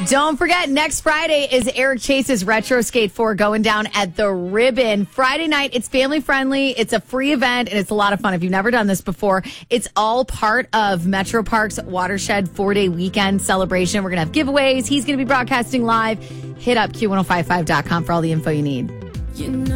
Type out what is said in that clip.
Don't forget, next Friday is Eric Chase's Retro Skate 4 going down at the Ribbon. Friday night, it's family friendly. It's a free event, and it's a lot of fun. If you've never done this before, it's all part of Metro Park's Watershed 4-day weekend celebration. We're going to have giveaways. He's going to be broadcasting live. Hit up Q1055.com for all the info you need.